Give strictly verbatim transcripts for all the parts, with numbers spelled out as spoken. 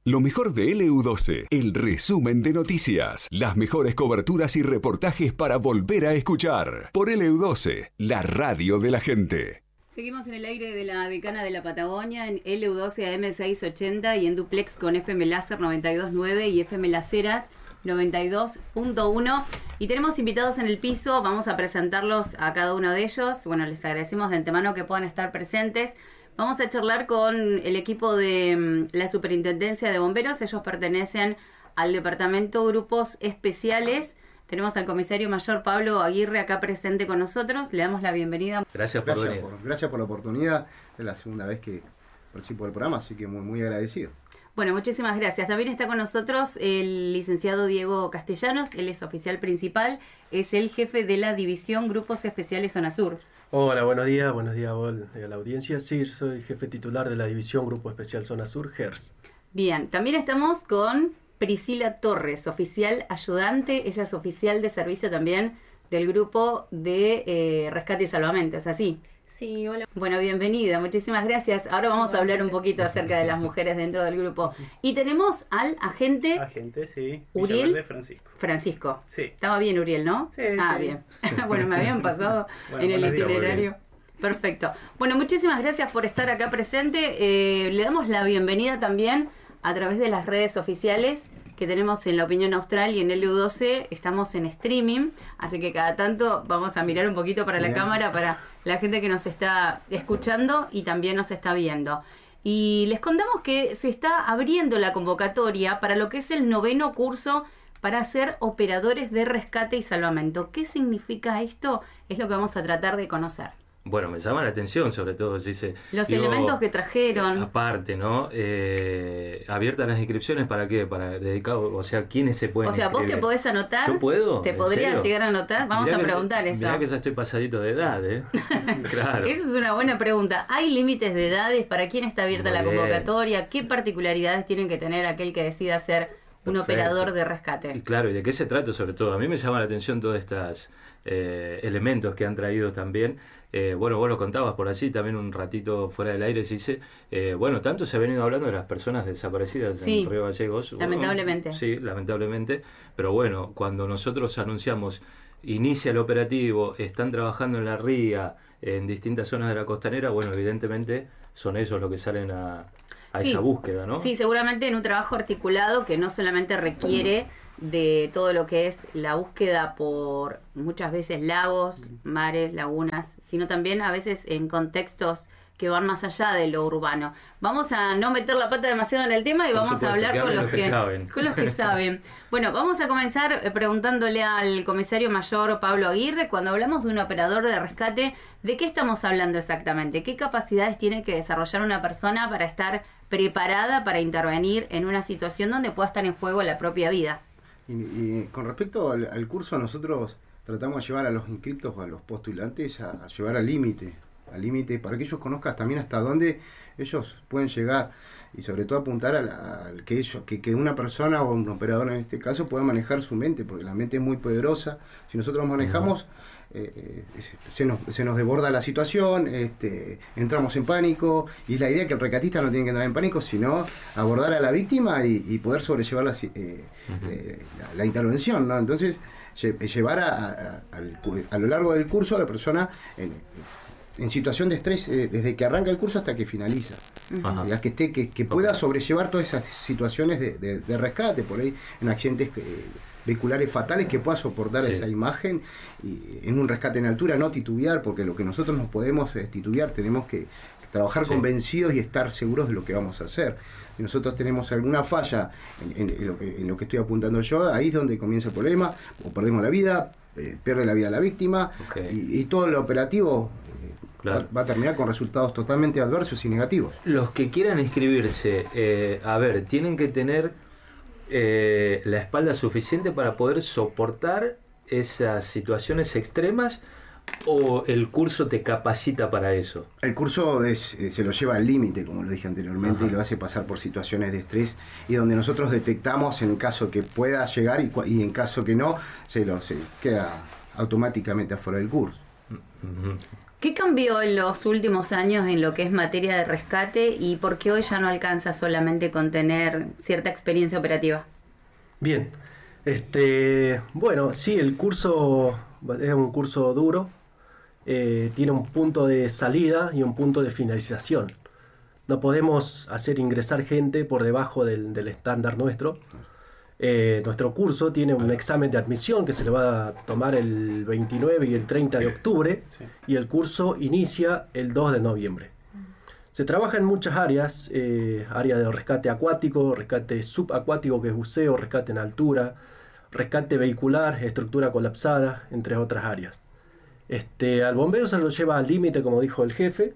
Lo mejor de L U doce, el resumen de noticias, las mejores coberturas y reportajes para volver a escuchar. Por L U doce, la radio de la gente. Seguimos en el aire de la Decana de la Patagonia en L U doce A M seiscientos ochenta y en duplex con F M Láser noventa y dos punto nueve y F M Las Heras noventa y dos punto uno. Y tenemos invitados en el piso, vamos a presentarlos a cada uno de ellos. Bueno, les agradecemos de antemano que puedan estar presentes. Vamos a charlar con el equipo de la Superintendencia de Bomberos. Ellos pertenecen al Departamento Grupos Especiales. Tenemos al Comisario Mayor Pablo Aguirre acá presente con nosotros. Le damos la bienvenida. Gracias por gracias venir. Por, gracias por la oportunidad. Es la segunda vez que participo del programa, así que muy, muy agradecido. Bueno, muchísimas gracias. También está con nosotros el licenciado Diego Castellanos. Él es oficial principal, es el jefe de la División Grupos Especiales Zona Sur. Hola, buenos días, buenos días a la audiencia. Sí, soy jefe titular de la División Grupo Especial Zona Sur, G E R S. Bien, también estamos con Priscila Torres, oficial ayudante. Ella es oficial de servicio también del grupo de eh, rescate y salvamento, ¿es así? Sí, hola. Bueno, bienvenida, muchísimas gracias. Ahora vamos a hablar un poquito acerca de las mujeres dentro del grupo. Y tenemos al agente... Agente, sí. Uriel de Francisco. Francisco. Sí. Estaba bien, Uriel, ¿no? Sí, Ah, sí. bien. Bueno, me habían pasado bueno, en el itinerario. Días, perfecto. Bueno, muchísimas gracias por estar acá presente. Eh, le damos la bienvenida también a través de las redes oficiales que tenemos en La Opinión Austral y en L U doce. Estamos en streaming, así que cada tanto vamos a mirar un poquito para la Bien. cámara para la gente que nos está escuchando y también nos está viendo. Y les contamos que se está abriendo la convocatoria para lo que es el noveno curso para ser operadores de rescate y salvamento. ¿Qué significa esto? Es lo que vamos a tratar de conocer. Bueno, me llama la atención, sobre todo, dice, Los digo, elementos que trajeron. Aparte, ¿no? Eh, abiertas las inscripciones, ¿para qué? Para dedicado, o sea, ¿quiénes se pueden O sea, vos inscribir? te podés anotar. ¿Yo puedo? ¿Te ¿En podrías serio? llegar a anotar? Vamos Mirá a que- preguntar eso. Mirá que ya estoy pasadito de edad, ¿eh? Claro. Esa es una buena pregunta. ¿Hay límites de edades? ¿Para quién está abierta Muy la bien. convocatoria? ¿Qué particularidades tienen que tener aquel que decida ser un Perfecto. operador de Y rescate? claro, ¿y de qué se trata sobre todo? A mí me llama la atención todos estos eh, elementos que han traído también. Eh, bueno, vos lo contabas por allí, también un ratito fuera del aire se dice, eh, bueno, tanto se ha venido hablando de las personas desaparecidas Sí, en Río Gallegos. lamentablemente. Bueno, sí, lamentablemente. Pero bueno, cuando nosotros anunciamos, inicia el operativo, están trabajando en la ría, en distintas zonas de la costanera, bueno, evidentemente son ellos los que salen a, a Sí. esa búsqueda, ¿no? Sí, seguramente en un trabajo articulado que no solamente requiere de todo lo que es la búsqueda por muchas veces lagos, mares, lagunas, sino también a veces en contextos que van más allá de lo urbano. Vamos a no meter la pata demasiado en el tema y Por vamos supuesto, a hablar que con hablen los los que que, saben. con los que saben. Bueno, vamos a comenzar eh, preguntándole al comisario mayor Pablo Aguirre, cuando hablamos de un operador de rescate, ¿de qué estamos hablando exactamente? ¿Qué capacidades tiene que desarrollar una persona para estar preparada para intervenir en una situación donde pueda estar en juego la propia vida? Y, y con respecto al, al curso, nosotros tratamos de llevar a los inscriptos o a los postulantes a, a llevar al límite, al límite, para que ellos conozcan también hasta dónde ellos pueden llegar y sobre todo apuntar al, al que ellos, que, que una persona o un operador en este caso pueda manejar su mente, porque la mente es muy poderosa. Si nosotros manejamos, eh, eh, se, nos, se nos desborda la situación, este, entramos en pánico, y es la idea que el rescatista no tiene que entrar en pánico, sino abordar a la víctima y, y poder sobrellevar la, eh, uh-huh. eh, la, la intervención, ¿no? Entonces, lle, llevar a, a, al, a lo largo del curso a la persona en, en situación de estrés, eh, desde que arranca el curso hasta que finaliza. Uh-huh. Ya que, esté, que, que pueda okay. sobrellevar todas esas situaciones de, de, de rescate, por ahí en accidentes eh, vehiculares fatales, que pueda soportar sí. esa imagen y en un rescate en altura, no titubear, porque lo que nosotros nos podemos es titubear, tenemos que trabajar sí. convencidos y estar seguros de lo que vamos a hacer. Si nosotros tenemos alguna falla en, en, en, lo, que, en lo que estoy apuntando yo, ahí es donde comienza el problema, o perdemos la vida, eh, pierde la vida la víctima, okay. y, y todo el operativo Claro. Va, va a terminar con resultados totalmente adversos y negativos. Los que quieran inscribirse, eh, a ver, tienen que tener eh, la espalda suficiente para poder soportar esas situaciones extremas, o el curso te capacita para eso. El curso es, eh, se lo lleva al límite, como lo dije anteriormente, Ajá. y lo hace pasar por situaciones de estrés, y donde nosotros detectamos en caso que pueda llegar y, y en caso que no, se lo se queda automáticamente afuera del curso. Uh-huh. ¿Qué cambió en los últimos años en lo que es materia de rescate y por qué hoy ya no alcanza solamente con tener cierta experiencia operativa? Bien, este, bueno, sí, el curso es un curso duro, eh, tiene un punto de salida y un punto de finalización. No podemos hacer ingresar gente por debajo del, del estándar nuestro. Eh, nuestro curso tiene un examen de admisión que se le va a tomar el veintinueve y el treinta de octubre, sí. Y el curso inicia el dos de noviembre. Se trabaja en muchas áreas, eh, área de rescate acuático, rescate subacuático que es buceo, rescate en altura, rescate vehicular, estructura colapsada, entre otras áreas. Este, al bombero se lo lleva al límite, como dijo el jefe,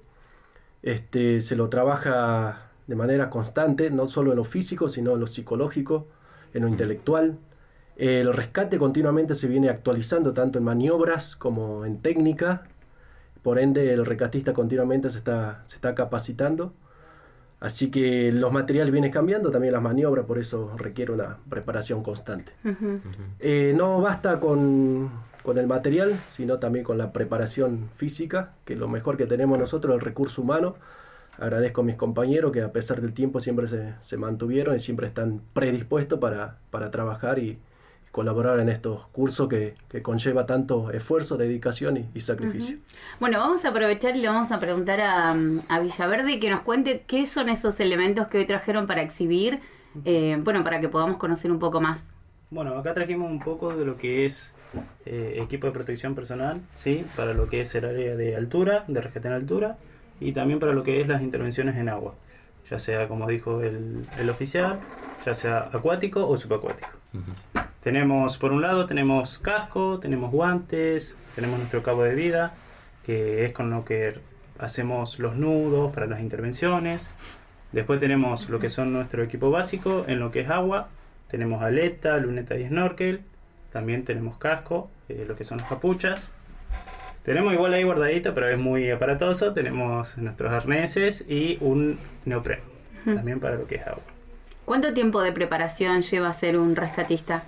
este, se lo trabaja de manera constante, no solo en lo físico, sino en lo psicológico, en lo intelectual. El rescate continuamente se viene actualizando tanto en maniobras como en técnica, por ende el rescatista continuamente se está, se está capacitando, así que los materiales vienen cambiando, también las maniobras, por eso requiere una preparación constante. Uh-huh. Uh-huh. Eh, no basta con, con el material, sino también con la preparación física, que es lo mejor que tenemos nosotros, el recurso humano. Agradezco a mis compañeros que a pesar del tiempo siempre se, se mantuvieron y siempre están predispuestos para, para trabajar y, y colaborar en estos cursos que, que conlleva tanto esfuerzo, dedicación y, y sacrificio. Uh-huh. Bueno, vamos a aprovechar y le vamos a preguntar a, a Villaverde que nos cuente qué son esos elementos que hoy trajeron para exhibir, eh, bueno, para que podamos conocer un poco más. Bueno, acá trajimos un poco de lo que es eh, equipo de protección personal, ¿sí? Para lo que es el área de altura, de rescate en altura, y también para lo que es las intervenciones en agua, ya sea, como dijo el, el oficial, ya sea acuático o subacuático. Uh-huh. Tenemos, por un lado, tenemos casco, tenemos guantes, tenemos nuestro cabo de vida, que es con lo que hacemos los nudos para las intervenciones. Después tenemos lo que son nuestro equipo básico en lo que es agua, tenemos aleta, luneta y snorkel, también tenemos casco, eh, lo que son las capuchas. Tenemos igual ahí guardadito, pero es muy aparatoso. Tenemos nuestros arneses y un neopreno, uh-huh. También para lo que es agua. ¿Cuánto tiempo de preparación lleva ser un rescatista?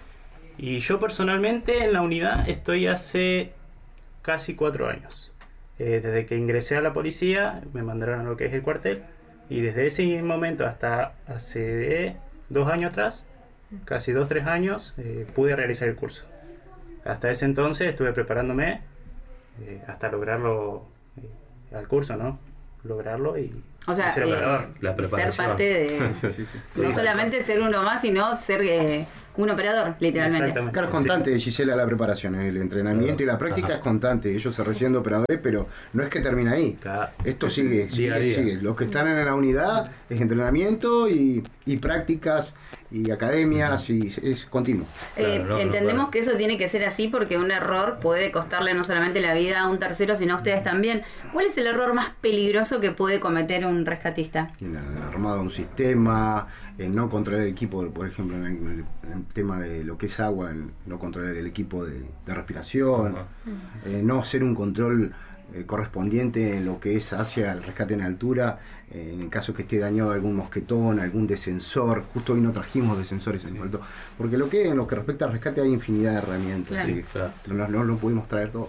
Y yo personalmente en la unidad estoy hace casi cuatro años. Eh, desde que ingresé a la policía me mandaron a lo que es el cuartel. Y desde ese momento hasta hace dos años atrás, casi dos, tres años, eh, pude realizar el curso. Hasta ese entonces estuve preparándome Eh, hasta lograrlo eh, al curso, ¿no? Lograrlo y, o sea, y ser operador. Eh, la preparación. Ser parte de... sí, sí, sí. No sí, solamente claro. Ser uno más, sino ser eh, un operador, literalmente. Claro, es constante, Gisela, la preparación. El entrenamiento claro. y la práctica Ajá. es constante. Ellos se reciben de operadores, pero no es que termina ahí. Claro. Esto sigue, sigue, día día. sigue. Los que están en la unidad es entrenamiento y, y prácticas y academias y es continuo. Eh, claro, no, entendemos no que eso tiene que ser así porque un error puede costarle no solamente la vida a un tercero, sino a ustedes también. ¿Cuál es el error más peligroso que puede cometer un rescatista? El armado de un sistema, el no controlar el equipo, por ejemplo, en el, en el tema de lo que es agua, el no controlar el equipo de, de respiración, uh-huh. eh, no hacer un control eh, correspondiente en lo que es hacia el rescate en altura, eh, en el caso que esté dañado algún mosquetón, algún descensor. Justo hoy no trajimos descensores, sí. faltó, porque lo que en lo que respecta al rescate hay infinidad de herramientas, claro. así que claro. no, no, no pudimos traer todo,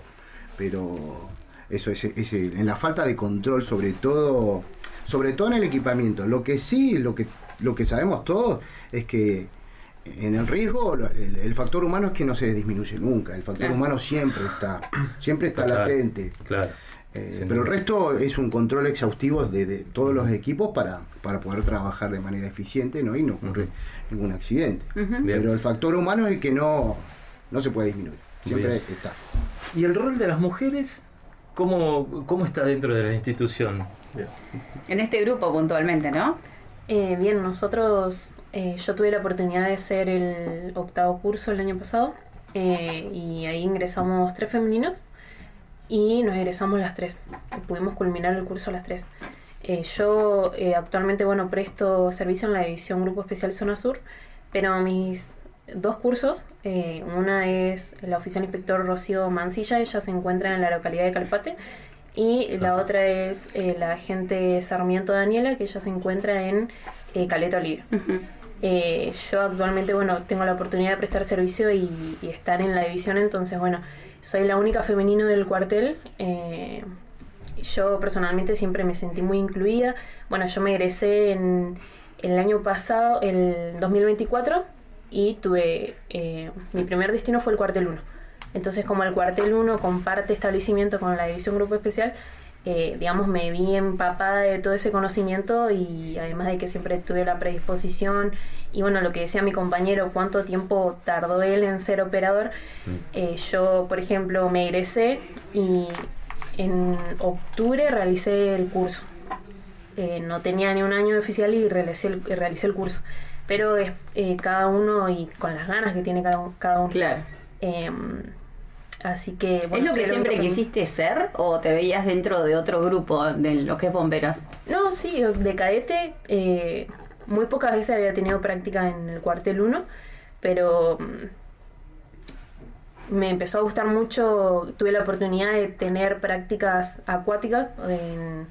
pero eso es, es en la falta de control, sobre todo sobre todo en el equipamiento. Lo que sí, lo que lo que sabemos todos es que en el riesgo el, el factor humano es que no se disminuye nunca. El factor claro. humano siempre está siempre está claro. latente. Claro. Eh, pero el resto es un control exhaustivo de, de todos los equipos para, para poder trabajar de manera eficiente, ¿no? Y no ocurre uh-huh. ningún accidente. Uh-huh. Pero el factor humano es el que no, no se puede disminuir. Siempre Bien. está. ¿Y el rol de las mujeres? ¿Cómo, cómo está dentro de la institución? Bien. En este grupo puntualmente, ¿no? Eh, bien, nosotros, eh, yo tuve la oportunidad de hacer el octavo curso el año pasado eh, y ahí ingresamos tres femeninos y nos egresamos las tres. Pudimos culminar el curso las tres. Eh, yo eh, actualmente, bueno, presto servicio en la división Grupo Especial Zona Sur, pero mis dos cursos, eh, una es la oficial inspector Rocío Mancilla, ella se encuentra en la localidad de Calafate, y la otra es eh, la agente Sarmiento Daniela, que ella se encuentra en eh, Caleta Olivia. Uh-huh. Eh, yo actualmente, bueno, tengo la oportunidad de prestar servicio y, y estar en la división, entonces, bueno, soy la única femenino del cuartel. Eh, yo personalmente siempre me sentí muy incluida. Bueno, yo me egresé en el año pasado, el dos mil veinticuatro, y tuve, eh, mi primer destino fue el cuartel uno. Entonces, como el cuartel uno comparte establecimiento con la división grupo especial, Eh, digamos, me vi empapada de todo ese conocimiento, y además de que siempre tuve la predisposición y bueno, lo que decía mi compañero, cuánto tiempo tardó él en ser operador. mm. eh, yo, por ejemplo, me egresé y en octubre realicé el curso. Eh, no tenía ni un año de oficial y realicé el, realicé el curso, pero es eh, cada uno y con las ganas que tiene cada, cada uno. Claro. Eh, Así que, bueno, ¿Es lo que siempre quisiste ser o te veías dentro de otro grupo de lo que es bomberos? No, sí, de cadete eh, muy pocas veces había tenido práctica en el cuartel uno, pero mm, me empezó a gustar mucho. Tuve la oportunidad de tener prácticas acuáticas en,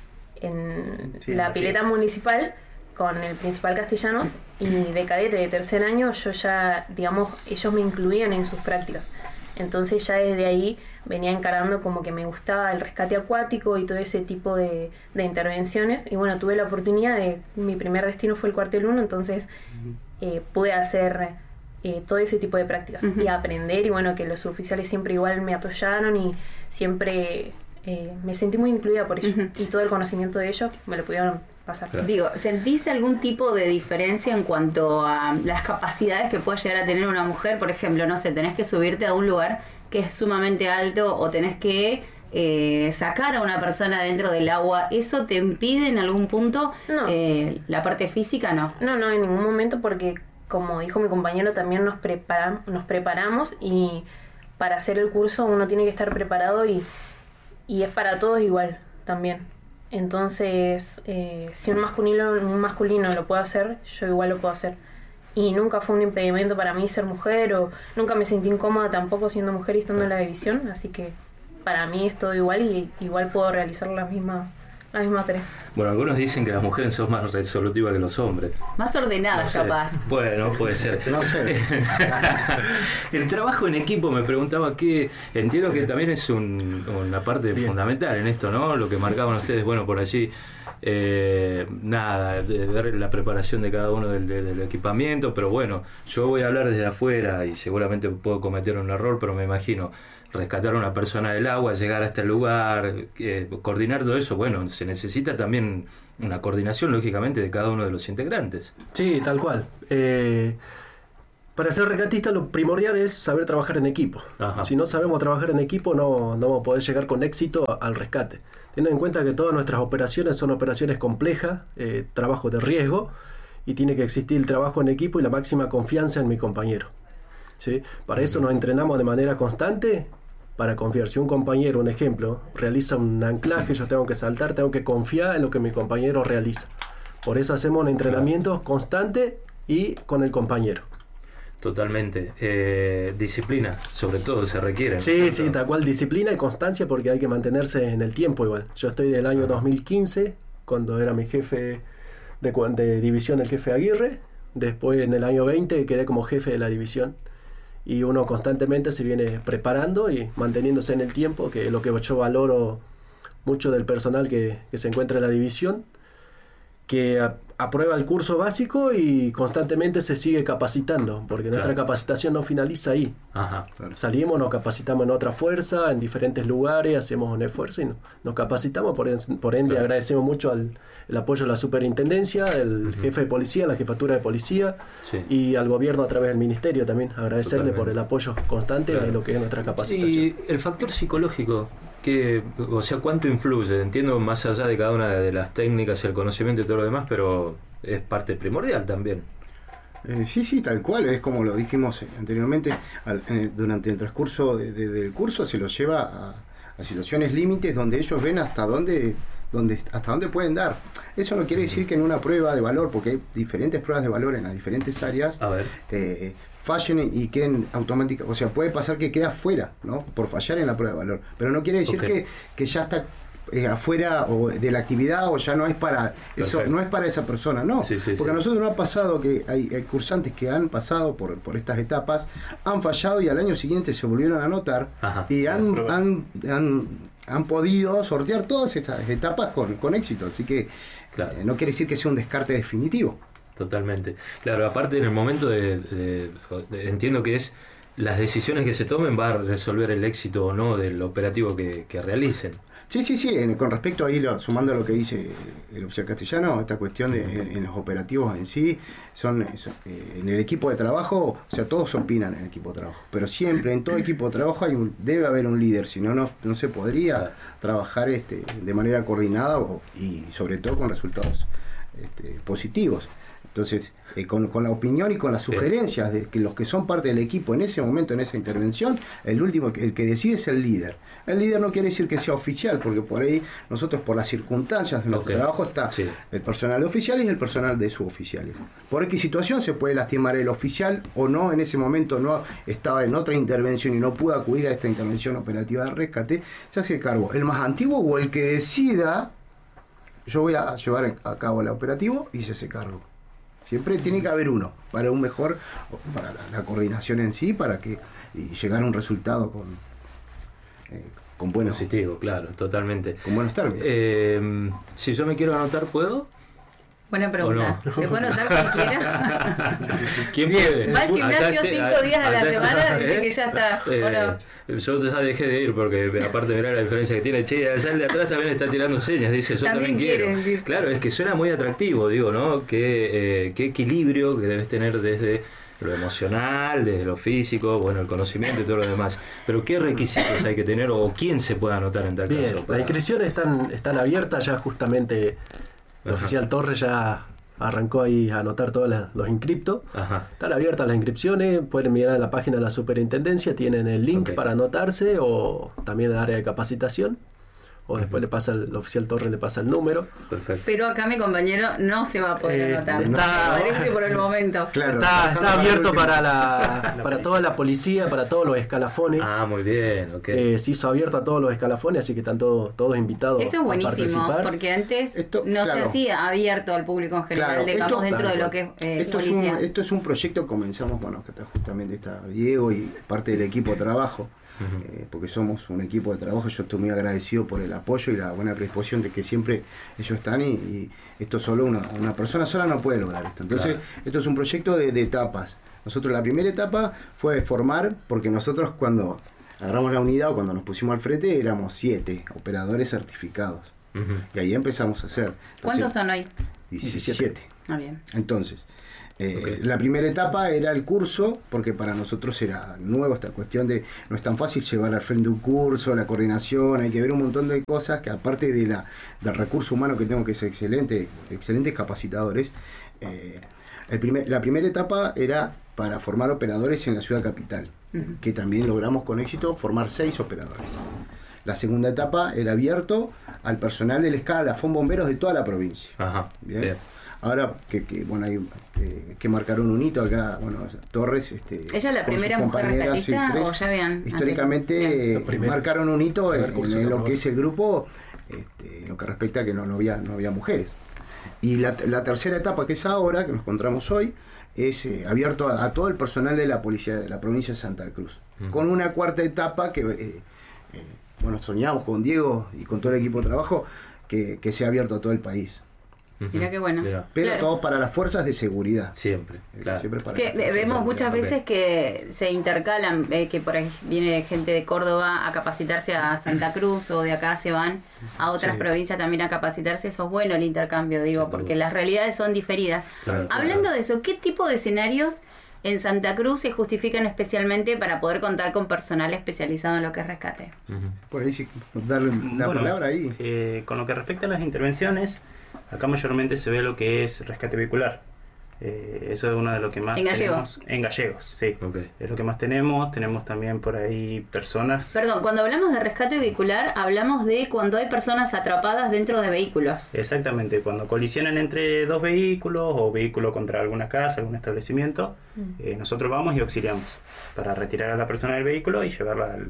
en sí, la pileta municipal con el principal Castellanos, y de cadete de tercer año yo ya, digamos, ellos me incluían en sus prácticas. Entonces ya desde ahí venía encarando como que me gustaba el rescate acuático y todo ese tipo de, de intervenciones. Y bueno, tuve la oportunidad de, mi primer destino fue el cuartel uno, entonces eh, pude hacer eh, todo ese tipo de prácticas uh-huh. y aprender. Y bueno, que los oficiales siempre igual me apoyaron y siempre eh, me sentí muy incluida por ellos. Uh-huh. Y todo el conocimiento de ellos me lo pudieron pasar. Claro. Digo, ¿sentís algún tipo de diferencia en cuanto a las capacidades que puede llegar a tener una mujer? Por ejemplo, no sé, tenés que subirte a un lugar que es sumamente alto o tenés que eh, sacar a una persona dentro del agua. ¿Eso te impide en algún punto? No. Eh, la parte física, no. No, no, en ningún momento, porque como dijo mi compañero, también nos, preparam- nos preparamos, y para hacer el curso uno tiene que estar preparado, y, y es para todos igual también. Entonces, eh, si un masculino, un masculino lo puede hacer, yo igual lo puedo hacer. Y nunca fue un impedimento para mí ser mujer, o nunca me sentí incómoda tampoco siendo mujer y estando en la división. Así que para mí es todo igual, y igual puedo realizar las mismas la misma tarea. Bueno, algunos dicen que las mujeres son más resolutivas que los hombres. Más ordenadas, no sé. capaz. Bueno, puede ser. No sé. El trabajo en equipo, me preguntaba que entiendo que también es un, una parte Bien. fundamental en esto, ¿no? Lo que marcaban ustedes, bueno, por allí, eh, nada, de ver la preparación de cada uno del, del equipamiento, pero bueno, yo voy a hablar desde afuera y seguramente puedo cometer un error, pero me imagino rescatar a una persona del agua, llegar a este lugar, eh, coordinar todo eso. Bueno, se necesita también una coordinación, lógicamente, de cada uno de los integrantes. Sí, tal cual. Eh, para ser rescatista lo primordial es saber trabajar en equipo. Ajá. Si no sabemos trabajar en equipo, no, no vamos a poder llegar con éxito a, al rescate. Teniendo en cuenta que todas nuestras operaciones son operaciones complejas, eh, trabajo de riesgo, y tiene que existir el trabajo en equipo y la máxima confianza en mi compañero. ¿Sí? Para eso nos entrenamos de manera constante, para confiar. Si un compañero, un ejemplo, realiza un anclaje, yo tengo que saltar, tengo que confiar en lo que mi compañero realiza. Por eso hacemos un entrenamiento constante y con el compañero. Totalmente. Eh, disciplina, sobre todo, se requiere. Sí, sí, tal cual, disciplina y constancia, porque hay que mantenerse en el tiempo igual. Yo estoy del año dos mil quince, cuando era mi jefe de, de división, el jefe Aguirre. Después, en el año veinte, quedé como jefe de la división. Y uno constantemente se viene preparando y manteniéndose en el tiempo, que es lo que yo valoro mucho del personal que, que se encuentra en la división, que a, aprueba el curso básico y constantemente se sigue capacitando, porque claro. nuestra capacitación no finaliza ahí. Ajá. Salimos, nos capacitamos en otra fuerza, en diferentes lugares, hacemos un esfuerzo y no, nos capacitamos, por, en, por ende claro. agradecemos mucho al el apoyo de la superintendencia, el uh-huh. jefe de policía, la jefatura de policía sí. y al gobierno a través del ministerio también, agradecerle Totalmente. por el apoyo constante claro. de lo que es nuestra capacitación. Y el factor psicológico, que, o sea, ¿cuánto influye? Entiendo más allá de cada una de las técnicas y el conocimiento y todo lo demás, pero es parte primordial también. Eh, sí, sí, tal cual, es como lo dijimos anteriormente, al, en el, durante el transcurso de, de, del curso se los lleva a, a situaciones límites donde ellos ven hasta dónde... Donde, hasta dónde pueden dar. Eso no quiere decir que en una prueba de valor, porque hay diferentes pruebas de valor en las diferentes áreas, a ver. Eh, fallen y queden automáticamente, o sea, puede pasar que queda fuera, ¿no? Por fallar en la prueba de valor, pero no quiere decir okay. que, que ya está eh, afuera o de la actividad o ya no es para eso, Perfecto. no es para esa persona, no. Sí, sí, porque sí. a nosotros nos ha pasado que hay, hay cursantes que han pasado por, por estas etapas, han fallado y al año siguiente se volvieron a anotar Ajá. y han, Claro. han, han, han podido sortear todas estas etapas con, con éxito. Así que Claro. eh, no quiere decir que sea un descarte definitivo. Totalmente. Claro, aparte en el momento de, de- de- entiendo que es las decisiones que se tomen va a resolver el éxito o no del operativo que, que realicen. Sí, sí, sí, en- con respecto ahí, lo, sumando a lo que dice el oficial castellano, esta cuestión de en, en los operativos en sí, son, son, eh, en el equipo de trabajo, o sea, todos opinan en el equipo de trabajo, pero siempre en todo equipo de trabajo hay un, debe haber un líder, si no, no, no se podría Claro. trabajar este, de manera coordinada o- y sobre todo con resultados este, positivos. Entonces, eh, con, con la opinión y con las sugerencias de que los que son parte del equipo en ese momento, en esa intervención, el último, que- el que decide es el líder. El líder no quiere decir que sea oficial, porque por ahí nosotros, por las circunstancias de nuestro Ok. trabajo, está Sí. el personal de oficiales y el personal de suboficiales. Por X situación se puede lastimar el oficial o no, en ese momento no estaba en otra intervención y no pudo acudir a esta intervención operativa de rescate, se hace cargo el más antiguo o el que decida, yo voy a llevar a cabo el operativo y se hace cargo. Siempre tiene que haber uno para un mejor, para la, la coordinación en sí, para que y llegar a un resultado con, eh, con buenos, Positivo, claro, totalmente. con buenos términos. Eh, si yo me quiero anotar, ¿puedo? Buena pregunta. ¿O no? ¿Se puede notar cualquiera? ¿Quién puede? Va al gimnasio Allá este- cinco días a la allá- semana, dice ¿eh? que ya está. Eh, Bueno. Yo ya dejé de ir porque aparte mirá la diferencia que tiene. Che, allá el de atrás también está tirando señas, dice, yo También también, quiero. quieren, dice. Claro, es que suena muy atractivo, digo, ¿no? Qué, eh, qué equilibrio que debes tener desde lo emocional, desde lo físico, bueno, el conocimiento y todo lo demás. Pero ¿qué requisitos hay que tener o quién se puede anotar en tal Bien, caso? las para- inscripciones están, están abiertas, ya justamente el Ajá. oficial Torres ya arrancó ahí a anotar todos la- los inscriptos. Ajá. Están abiertas las inscripciones, pueden mirar a la página de la superintendencia, tienen el link Ok. para anotarse o también el área de capacitación. O después le pasa el, el oficial Torres le pasa el número. Perfecto. Pero acá mi compañero no se va a poder Eh, anotar. está- Me parece por el momento. Claro, está trabajando está para abierto último. para la para toda la policía, para todos los escalafones. Ah, muy bien, ok. Eh, se hizo abierto a todos los escalafones, así que están todos, todos invitados Eso es a buenísimo, participar. porque antes Esto, no claro. se hacía abierto al público en general, Claro, digamos, esto- dentro de Tal lo que es eh, Esto es, un, policía. esto es un proyecto, comenzamos, bueno, que está justamente está Diego y parte del equipo de trabajo, eh, porque somos un equipo de trabajo. Yo estoy muy agradecido por el apoyo y la buena predisposición de que siempre ellos están y, y esto solo una, una persona sola no puede lograr esto. Entonces, Claro. esto es un proyecto de, de etapas. Nosotros la primera etapa fue formar, porque nosotros cuando agarramos la unidad o cuando nos pusimos al frente éramos siete operadores certificados. Ujú. Y ahí empezamos a hacer. ¿Cuántos Entonces, son hoy? diecisiete. Ah, bien. Entonces, eh, Ok. la primera etapa era el curso, porque para nosotros era nuevo esta cuestión de, no es tan fácil llevar al frente un curso, la coordinación, hay que ver un montón de cosas que aparte de la, del recurso humano que tengo que ser excelente, excelentes capacitadores, eh, el primer, la primera etapa era para formar operadores en la ciudad capital, Ujú. que también logramos con éxito formar seis operadores. La segunda etapa era abierto al personal del escalafón bomberos de toda la provincia. Ajá. Bien. Bien. Ahora que, que, bueno hay que, que marcaron un hito acá, bueno, Torres, este, ¿Ella es la con sus primera mujer compañeras, rescatista sí, tres, o ya habían? históricamente Bien. eh, La primera. marcaron un hito en, Primer curso en que lo aprobó. que es el grupo, este, en lo que respecta a que no, no había no había mujeres. Y la, la tercera etapa, que es ahora, que nos encontramos hoy, es eh, abierto a, a todo el personal de la policía de la provincia de Santa Cruz. Mm. Con una cuarta etapa que, eh, eh, bueno, soñamos con Diego y con todo el equipo de trabajo, que, que sea abierto a todo el país. Ujú. Mirá qué bueno. Mirá. Pero Claro. todo para las fuerzas de seguridad. Siempre, Eh, claro. siempre para Que las ve- fuerzas de vemos seguridad. muchas ok. veces que se intercalan, eh, que por ahí viene gente de Córdoba a capacitarse a Santa Cruz o de acá se van a otras Sí. provincias también a capacitarse. Eso es bueno el intercambio, digo, Sin porque duda. las realidades son diferidas. Claro, Hablando claro. de eso, ¿qué tipo de escenarios en Santa Cruz se justifican especialmente para poder contar con personal especializado en lo que es rescate? Ujú. Por ahí sí, darle la Bueno, palabra ahí. eh, con lo que respecta a las intervenciones, acá mayormente se ve lo que es rescate vehicular. Eh, eso es uno de lo que más En Gallegos. tenemos. En Gallegos, sí. Ok. Es lo que más tenemos. Tenemos también por ahí personas. Perdón, cuando hablamos de rescate vehicular, hablamos de cuando hay personas atrapadas dentro de vehículos. Exactamente, cuando colisionan entre dos vehículos o vehículo contra alguna casa, algún establecimiento, eh, nosotros vamos y auxiliamos para retirar a la persona del vehículo y llevarla al, al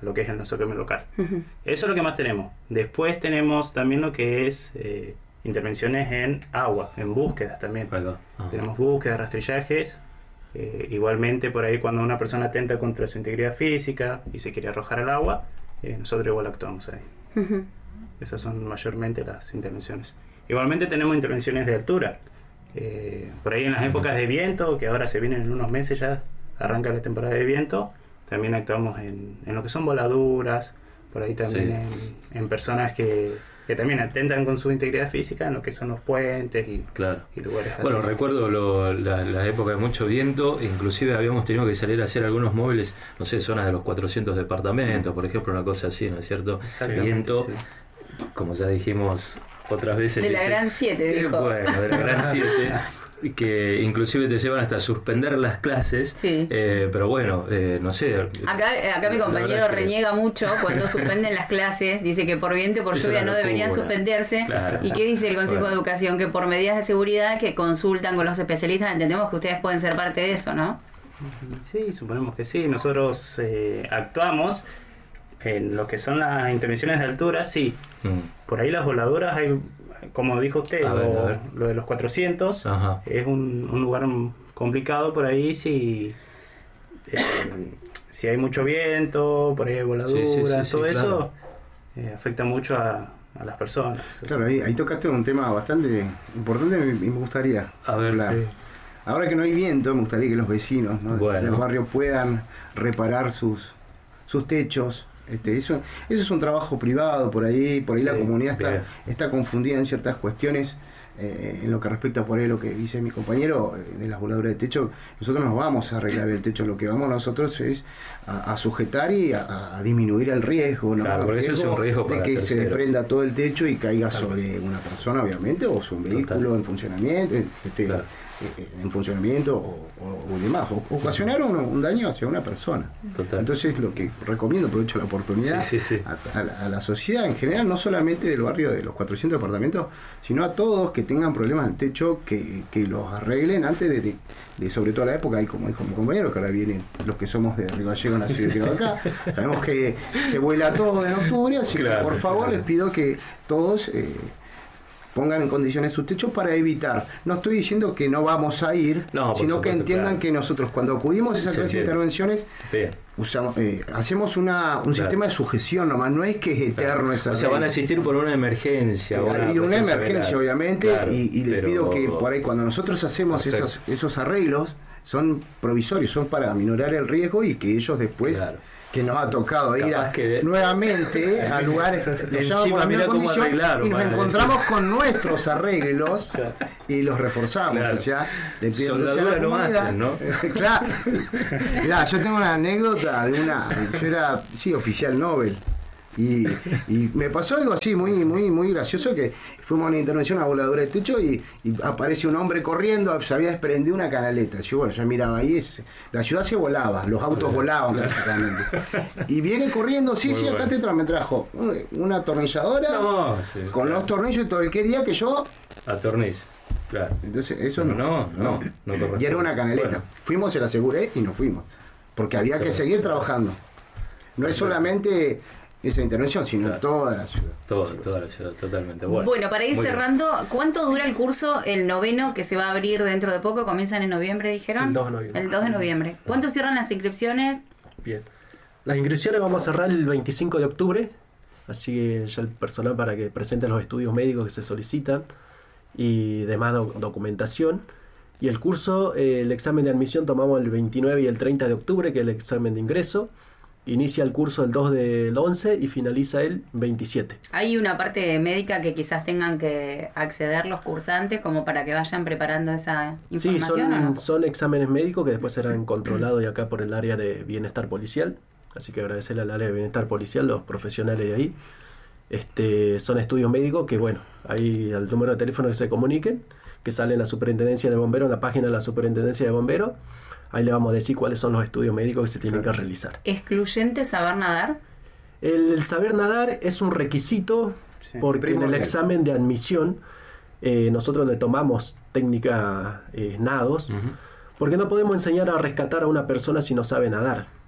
lo que es el nosocomio local. Ujú. Eso es lo que más tenemos. Después tenemos también lo que es eh, intervenciones en agua, en búsquedas también. Acá. Ajá. Tenemos búsquedas, rastrillajes. Eh, igualmente por ahí cuando una persona atenta contra su integridad física y se quiere arrojar al agua, eh, nosotros igual actuamos ahí. Ujú. Esas son mayormente las intervenciones. Igualmente tenemos intervenciones de altura. Eh, por ahí en las épocas de viento, que ahora se vienen en unos meses ya, arranca la temporada de viento, también actuamos en, en lo que son voladuras, por ahí también Sí. en, en personas que, que también atentan con su integridad física en lo que son los puentes y, Claro. y lugares así. Bueno, recuerdo lo- la, la época de mucho viento, inclusive habíamos tenido que salir a hacer algunos móviles, no sé, zonas de los cuatrocientos departamentos, por ejemplo, una cosa así, ¿no es cierto? Exactamente, Viento, sí. como ya dijimos otras veces. De la dice- gran siete, Eh, dijo. Bueno, de la gran siete, que inclusive te llevan hasta suspender las clases, Sí. eh, pero bueno, eh, no sé. Acá, eh, acá mi la compañero verdad es que- reniega mucho cuando suspenden las clases, dice que por viento y por Es lluvia una no deberían locura. suspenderse. Claro. ¿Y qué dice el Consejo Bueno. de Educación? Que por medidas de seguridad que consultan con los especialistas, entendemos que ustedes pueden ser parte de eso, ¿no? Sí, suponemos que sí. Nosotros eh, actuamos en lo que son las intervenciones de altura, sí. Mm, Por ahí las voladoras, hay, como dijo usted, A ver, lo, a ver. lo de los cuatrocientos, Ajá. es un, un lugar complicado por ahí si, eh, si hay mucho viento, por ahí hay voladuras, Sí, sí, sí, sí, todo claro. eso eh, afecta mucho a, a las personas. Claro, ahí, ahí tocaste un tema bastante importante y me gustaría A ver, hablar. Sí. Ahora que no hay viento, me gustaría que los vecinos, ¿no?, Bueno. del barrio puedan reparar sus, sus techos. Este, eso, eso es un trabajo privado por ahí, por ahí Sí, la comunidad está, bien. está confundida en ciertas cuestiones. Eh, en lo que respecta por ahí lo que dice mi compañero eh, de las voladuras de techo, nosotros nos vamos a arreglar el techo, lo que vamos nosotros es a, a sujetar y a, a disminuir el riesgo, ¿no? Claro, El porque eso es un riesgo de para que se terceros. desprenda todo el techo y caiga sobre una persona, obviamente, o sobre un vehículo Total. en funcionamiento, este, Claro. eh, en funcionamiento o, o- o demás, o ocasionar un, un daño hacia una persona. Total. Entonces lo que recomiendo, aprovecho la oportunidad Sí, sí, sí. A, a la, a la sociedad en general, no solamente del barrio de los cuatrocientos departamentos, sino a todos que tengan problemas en el techo, que, que los arreglen antes de, de, de, sobre todo la época, y como dijo mi compañero, que ahora vienen los que somos de Río Gallegos, nacidos y criados acá, sabemos que se vuela todo en octubre, así Claro, que por favor claro. les pido que todos eh, pongan en condiciones sus techos para evitar. No estoy diciendo que no vamos a ir, No, por sino que supuesto, entiendan claro. que nosotros cuando acudimos a esa Se clase de entiende. intervenciones, Bien. usamos, eh, hacemos una, un Claro. sistema de sujeción nomás, no es que es eterno esa O sea, van a regla. asistir por una emergencia. Eh, y una cuestión emergencia, severa. obviamente, Claro, y, y les pero- pido que por ahí cuando nosotros hacemos Perfecto. esos, esos arreglos, son provisorios, son para minorar el riesgo y que ellos después, Claro. que nos ha tocado ir Capaz a- que de- nuevamente a lugares nos Encima, llaman por la mirá misma cómo condición arreglaron, y nos van a encontramos con nuestros arreglos Claro. y los reforzamos. Claro. O sea, le pido entonces a Soldadura la no comunidad- hacen, ¿no? Claro. Mirá, yo tengo una anécdota de una. Yo era, sí, oficial Nobel. Y, y me pasó algo así muy muy muy gracioso, que fuimos a una intervención a voladura de techo y, y aparece un hombre corriendo, se había desprendido una canaleta. Yo bueno, ya miraba ahí, es, la ciudad se volaba, los autos volaban prácticamente. Y viene corriendo, sí, Muy sí, acá bueno. te tra- me trajo una atornilladora No, sí, con claro. los tornillos y todo. Él quería que yo. Atorniz. Claro. Entonces, eso no. No, no, no corresponde. Y era una canaleta. Bueno. Fuimos, se la aseguré y nos fuimos. Porque había que seguir trabajando. No es solamente esa intervención, sino Claro. toda la ciudad. Todo, toda la ciudad, totalmente. Bueno, Bueno, para ir muy bien. cerrando, ¿cuánto dura el curso, el noveno, que se va a abrir dentro de poco? ¿Comienzan en noviembre, dijeron? El dos de noviembre. El dos de noviembre. ¿Cuánto cierran las inscripciones? Bien. Las inscripciones vamos a cerrar el veinticinco de octubre, así que ya el personal para que presente los estudios médicos que se solicitan y demás doc- documentación. Y el curso, eh, el examen de admisión tomamos el veintinueve y el treinta de octubre, que es el examen de ingreso. Inicia el curso el dos del once y finaliza el veintisiete. Hay una parte médica que quizás tengan que acceder los cursantes como para que vayan preparando esa Sí, información, ¿o son, no? son exámenes médicos que después serán controlados y acá por el área de bienestar policial. Así que agradecerle al área de bienestar policial, los profesionales de ahí. Este, son estudios médicos que, bueno, ahí al número de teléfono que se comuniquen, que sale en la Superintendencia de Bomberos, en la página de la Superintendencia de Bomberos. Ahí le vamos a decir cuáles son los estudios médicos que se tienen que realizar. ¿Excluyente saber nadar? El, el saber nadar es un requisito Sí, porque en el primordial. examen de admisión eh, nosotros le tomamos técnica eh, nados, Ujú. porque no podemos enseñar a rescatar a una persona si no sabe nadar.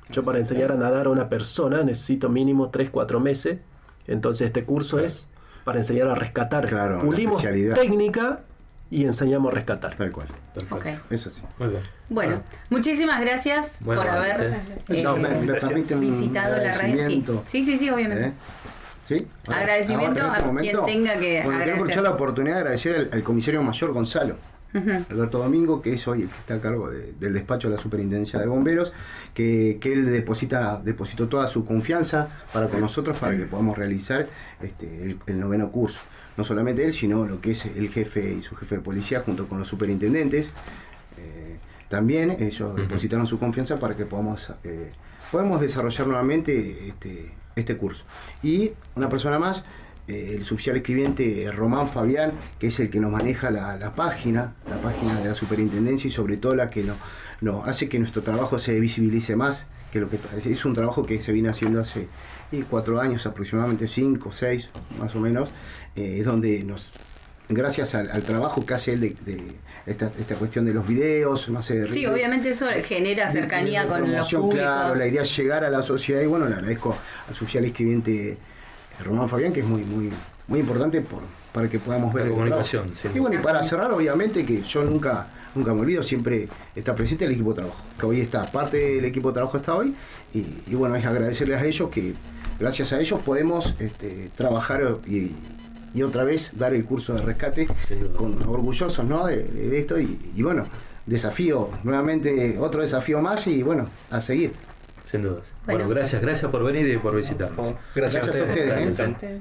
Yo para enseñar a nadar a una persona necesito mínimo tres cuatro meses. Entonces este curso claro. es para enseñar a rescatar. Claro, pulimos técnica y enseñamos a rescatar. Tal cual. Okay. Eso sí. Muy bien. Bueno, bueno, muchísimas gracias bueno, por haber sí. eh, no, me, me visitado la radio. Sí, sí, sí, sí obviamente. ¿Eh? ¿Sí? Ahora, agradecimiento ahora, este a momento, quien tenga que bueno, agradecer. Quiero aprovechar la oportunidad de agradecer al, al comisario mayor Gonzalo. Uh-huh. Alberto Domingo, que es hoy el que está a cargo de, del despacho de la Superintendencia de Bomberos, que, que él deposita, depositó toda su confianza para con nosotros para que podamos realizar este, el, el noveno curso. No solamente él, sino lo que es el jefe y su jefe de policía junto con los superintendentes. Eh, también ellos uh-huh. depositaron su confianza para que podamos, eh, podamos desarrollar nuevamente este, este curso. Y una persona más, el suboficial escribiente Román Fabián, que es el que nos maneja la, la página, la página de la superintendencia y sobre todo la que nos no, hace que nuestro trabajo se visibilice más, que lo que es un trabajo que se viene haciendo hace y cuatro años aproximadamente, cinco, seis más o menos, eh, es donde nos, gracias al, al trabajo que hace él de, de esta, esta cuestión de los videos, no sé, de sí, obviamente eso genera cercanía de, de, de con los públicos. Claro, la idea es llegar a la sociedad y bueno, le agradezco al suboficial escribiente Román Fabián, que es muy muy muy importante por, para que podamos ver la el comunicación. Sí. Y bueno, y para cerrar, obviamente, que yo nunca nunca me olvido, siempre está presente el equipo de trabajo, que hoy está, parte del equipo de trabajo está hoy, y, y bueno, es agradecerles a ellos que gracias a ellos podemos este, trabajar y, y otra vez dar el curso de rescate con orgullosos, ¿no? de, de esto y, y bueno, desafío, nuevamente otro desafío más y bueno, a seguir. Sin dudas. Bueno, bueno, gracias, gracias por venir y por visitarnos. Gracias, gracias a ustedes. Gracias ¿eh? a ustedes.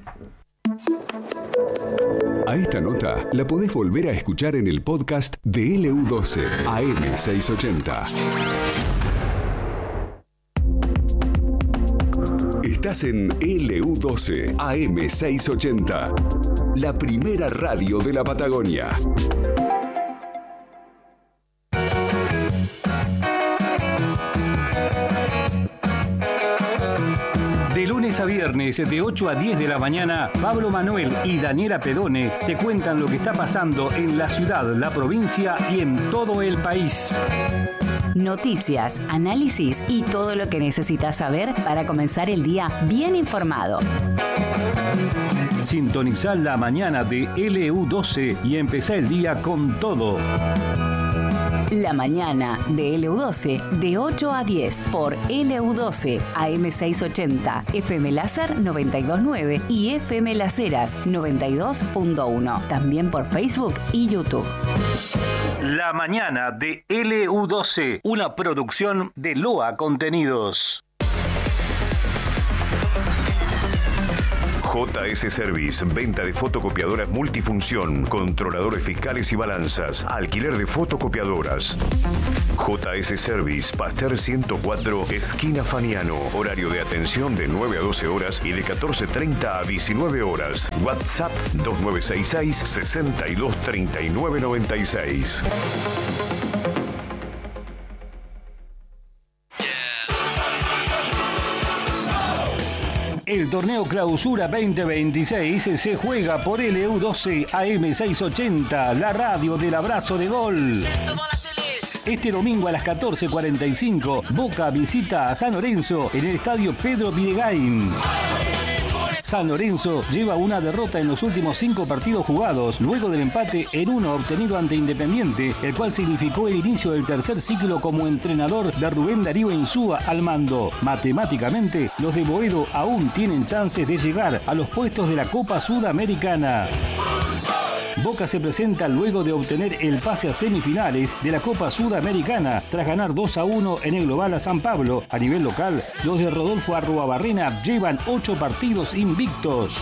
A esta nota la podés volver a escuchar en el podcast de L U doce A M seiscientos ochenta. Estás en L U doce A M seiscientos ochenta, la primera radio de la Patagonia. De lunes a viernes, de ocho a diez de la mañana, Pablo Manuel y Daniela Pedone te cuentan lo que está pasando en la ciudad, la provincia y en todo el país. Noticias, análisis y todo lo que necesitas saber para comenzar el día bien informado. Sintonizá la mañana de L U doce y empezá el día con todo. La mañana de L U doce de ocho a diez por L U doce A M seiscientos ochenta, F M Láser noventa y dos punto nueve y F M Las Heras noventa y dos punto uno. También por Facebook y YouTube. La mañana de L U doce, una producción de Loa Contenidos. J S Service, venta de fotocopiadoras multifunción, controladores fiscales y balanzas, alquiler de fotocopiadoras. J S Service, Pasteur ciento cuatro, esquina Faniano. Horario de atención de nueve a doce horas y de catorce treinta a diecinueve horas. WhatsApp dos nueve seis seis, seis dos tres nueve nueve seis. El torneo Clausura veinte veintiséis se juega por L U doce A M seiscientos ochenta, la radio del abrazo de gol. Este domingo a las catorce cuarenta y cinco, Boca visita a San Lorenzo en el estadio Pedro Bidegain. San Lorenzo lleva una derrota en los últimos cinco partidos jugados, luego del empate en uno obtenido ante Independiente, el cual significó el inicio del tercer ciclo como entrenador de Rubén Darío Insúa al mando. Matemáticamente, los de Boedo aún tienen chances de llegar a los puestos de la Copa Sudamericana. Boca se presenta luego de obtener el pase a semifinales de la Copa Sudamericana tras ganar dos a uno en el global a San Pablo. A nivel local, los de Rodolfo Arruabarrena llevan ocho partidos invictos.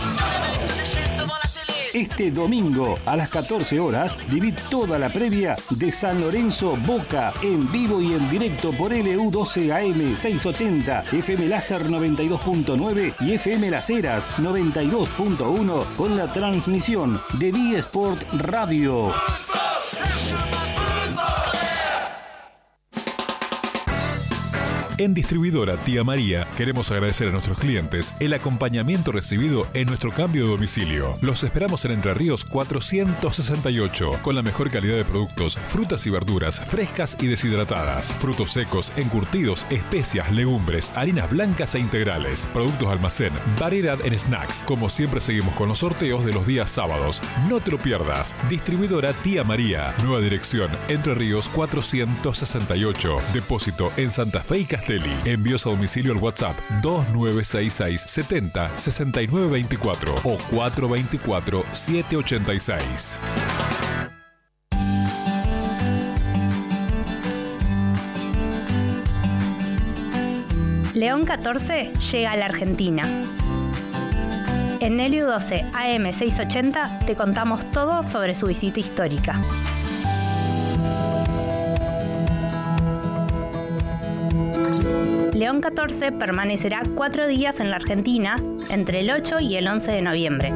Este domingo a las catorce horas viví toda la previa de San Lorenzo Boca en vivo y en directo por L U doce A M seiscientos ochenta, F M Láser noventa y dos punto nueve y F M Las Heras noventa y dos punto uno con la transmisión de D Sport Radio. En Distribuidora Tía María queremos agradecer a nuestros clientes el acompañamiento recibido en nuestro cambio de domicilio. Los esperamos en Entre Ríos cuatrocientos sesenta y ocho, con la mejor calidad de productos, frutas y verduras frescas y deshidratadas, frutos secos, encurtidos, especias, legumbres, harinas blancas e integrales, productos almacén, variedad en snacks. Como siempre seguimos con los sorteos de los días sábados. No te lo pierdas. Distribuidora Tía María. Nueva dirección, Entre Ríos cuatrocientos sesenta y ocho. Depósito en Santa Fe y Castelli. Envíos a domicilio al WhatsApp dos nueve seis seis setenta sesenta y nueve veinticuatro o cuatro veinticuatro siete ochenta y seis. León catorce llega a la Argentina. En L U doce A M seiscientos ochenta te contamos todo sobre su visita histórica. León catorce permanecerá cuatro días en la Argentina entre el ocho y el once de noviembre.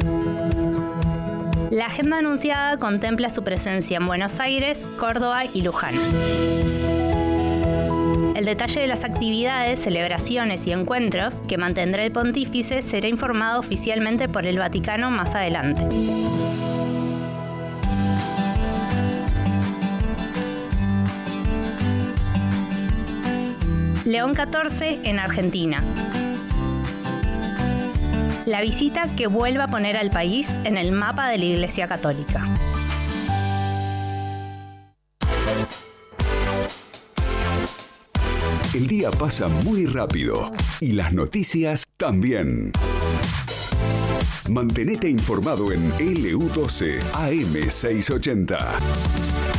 La agenda anunciada contempla su presencia en Buenos Aires, Córdoba y Luján. El detalle de las actividades, celebraciones y encuentros que mantendrá el pontífice será informado oficialmente por el Vaticano más adelante. León catorce en Argentina. La visita que vuelve a poner al país en el mapa de la Iglesia Católica. El día pasa muy rápido y las noticias también. Mantenete informado en L U doce A M seiscientos ochenta.